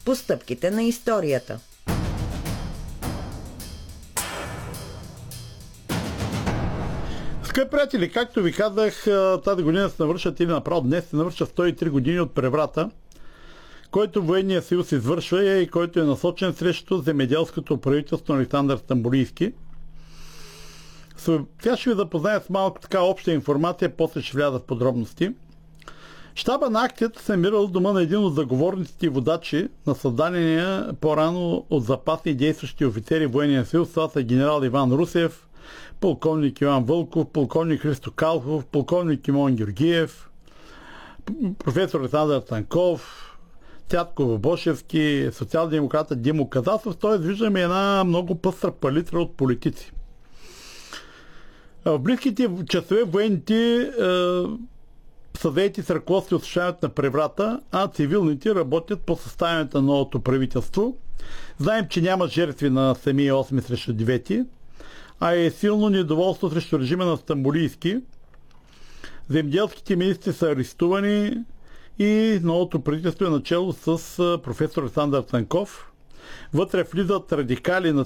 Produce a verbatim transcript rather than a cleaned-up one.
по стъпките на историята. Скъпи приятели, както ви казах, тази година се навършат или направо днес се навършат сто и три години от преврата, който Военният съюз извършва и който е насочен срещу земеделското правителство на Александър Стамболийски. Сега ще ви запозная с малко така обща информация, после ще вляза в подробности. Щаба на акцията се намира в дома на един от заговорниците и водачи на създадения по-рано от запасни действащи офицери Военния съюз. Това са генерал Иван Русев, полковник Иван Вълков, полковник Христо Калхов, полковник Имон Георгиев, професор Александър Танков, Цятко Бошевски, социал-демократа Димо Казасов. Т.е. виждаме една много пъстра палитра от политици. В близките часове военните е, са заети с ръководство и осъществяването на преврата, а цивилните работят по съставянето на новото правителство. Знаем, че няма жертви на самия осми срещу девети, а е силно недоволство срещу режима на Стамболийски. Земеделските министри са арестувани и новото правителство е начало с професор Александър Цанков. Вътре влизат радикали,